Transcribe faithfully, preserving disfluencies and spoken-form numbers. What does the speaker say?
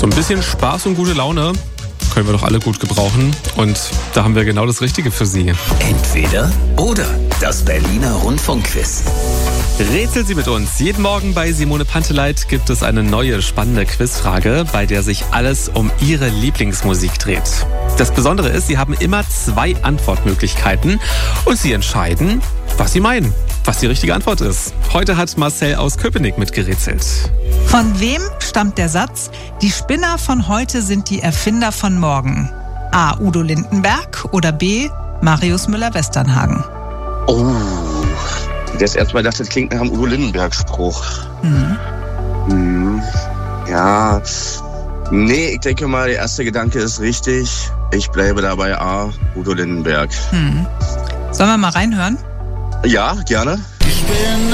So ein bisschen Spaß und gute Laune können wir doch alle gut gebrauchen. Und da haben wir genau das Richtige für Sie. Entweder oder. Das Berliner Rundfunkquiz. Rätseln Sie mit uns. Jeden Morgen bei Simone Panteleit gibt es eine neue spannende Quizfrage, bei der sich alles um Ihre Lieblingsmusik dreht. Das Besondere ist, Sie haben immer zwei Antwortmöglichkeiten und Sie entscheiden, was Sie meinen, was die richtige Antwort ist. Heute hat Marcel aus Köpenick mitgerätselt. Von wem stammt der Satz, die Spinner von heute sind die Erfinder von morgen? A. Udo Lindenberg oder B. Marius Müller-Westernhagen? Oh, das erstmal dachte, das klingt nach einem Udo Lindenberg-Spruch. Mhm. Hm. Ja, nee, ich denke mal, der erste Gedanke ist richtig. Ich bleibe dabei A. Udo Lindenberg. Mhm. Sollen wir mal reinhören? Ja, gerne. Ich bin